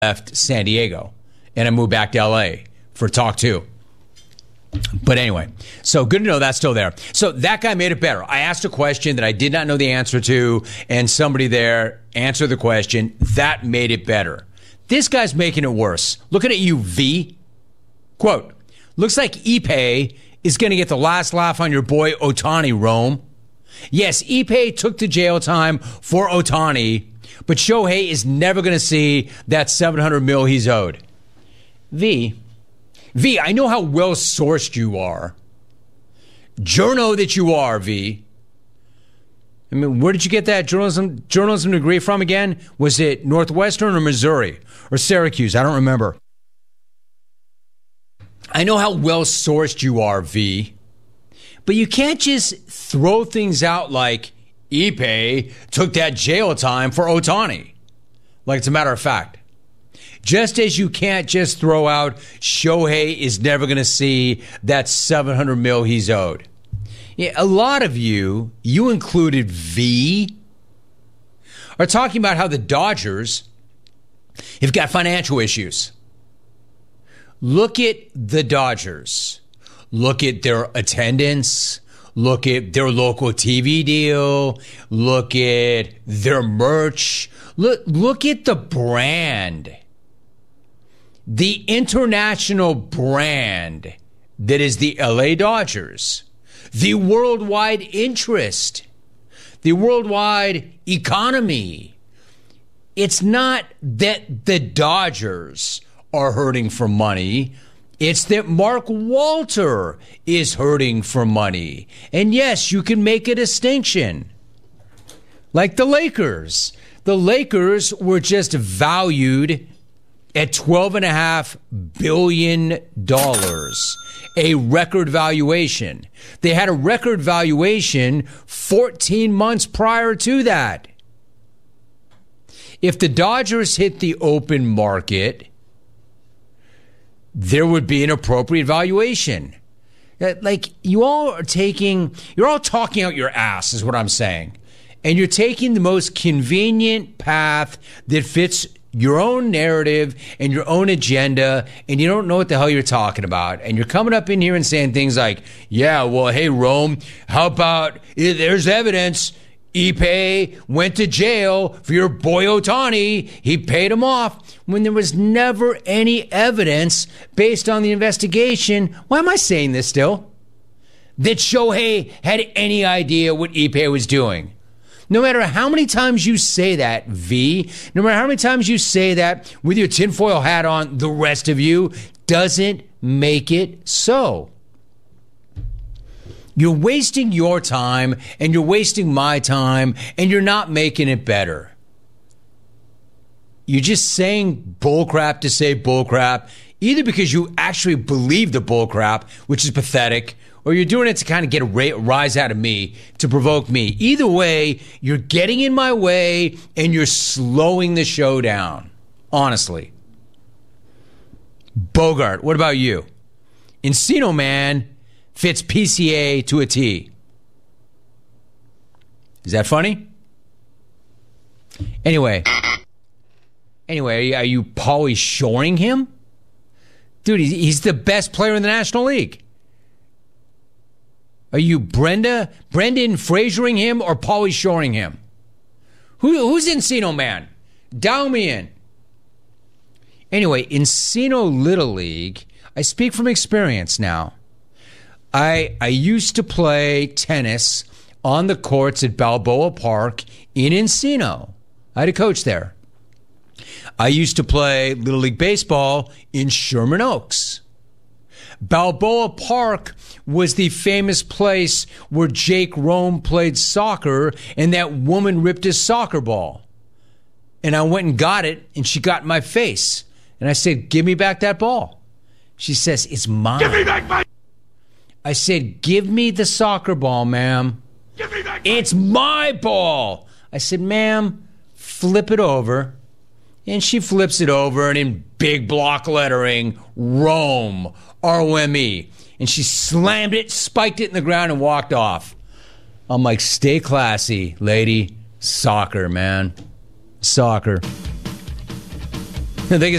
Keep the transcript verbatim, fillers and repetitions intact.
left San Diego and I moved back to L A for Talk Two. But anyway, so good to know that's still there. So that guy made it better. I asked a question that I did not know the answer to, and somebody there answered the question. That made it better. This guy's making it worse. Looking at you, V. Quote, looks like Ippei is going to get the last laugh on your boy Ohtani, Rome. Yes, Ippei took the jail time for Ohtani, but Shohei is never going to see that seven hundred mil he's owed. V. V, I know how well sourced you are. Journo that you are, V. I mean, where did you get that journalism journalism degree from again? Was it Northwestern or Missouri or Syracuse? I don't remember. I know how well sourced you are, V. But you can't just throw things out like Ippei took that jail time for Ohtani. Like it's a matter of fact. Just as you can't just throw out Shohei is never going to see that seven hundred mil he's owed. Yeah, a lot of you, you included V, are talking about how the Dodgers have got financial issues. Look at the Dodgers. Look at their attendance. Look at their local T V deal. Look at their merch. Look, look at the brand. The international brand that is the L A Dodgers, the worldwide interest, the worldwide economy. It's not that the Dodgers are hurting for money. It's that Mark Walter is hurting for money. And yes, you can make a distinction. Like the Lakers. The Lakers were just valued at twelve point five billion dollars, a record valuation. They had a record valuation fourteen months prior to that. If the Dodgers hit the open market, there would be an appropriate valuation. Like, you all are taking, you're all talking out your ass is what I'm saying. And you're taking the most convenient path that fits your own narrative and your own agenda, and you don't know what the hell you're talking about. And you're coming up in here and saying things like, yeah, well, hey, Rome, how about, there's evidence. Ippei went to jail for your boy Ohtani. He paid him off when there was never any evidence based on the investigation. Why am I saying this still? That Shohei had any idea what Ippei was doing. No matter how many times you say that, V, no matter how many times you say that with your tinfoil hat on, the rest of you, doesn't make it so. You're wasting your time, and you're wasting my time, and you're not making it better. You're just saying bullcrap to say bullcrap, either because you actually believe the bullcrap, which is pathetic, or you're doing it to kind of get a rise out of me, to provoke me. Either way, you're getting in my way and you're slowing the show down. Honestly. Bogart, what about you? Encino Man fits P C A to a T. Is that funny? Anyway. Anyway, are you, are you Pauly Shoring him? Dude, he's, he's the best player in the National League. Are you Brenda, Brendan Frasering him or Pauly Shoring him? Who, who's Encino Man? Dial me in. Anyway, Encino Little League, I speak from experience now. I I used to play tennis on the courts at Balboa Park in Encino. I had a coach there. I used to play Little League Baseball in Sherman Oaks. Balboa Park was the famous place where Jake Rome played soccer and that woman ripped his soccer ball. And I went and got it, and she got in my face. And I said, give me back that ball. She says, it's mine. Give me back my... I said, give me the soccer ball, ma'am. Give me back my... It's my ball. I said, ma'am, flip it over. And she flips it over, and in big block lettering, Rome, R O M E. And she slammed it, spiked it in the ground, and walked off. I'm like, stay classy, lady. Soccer, man. Soccer. I think it's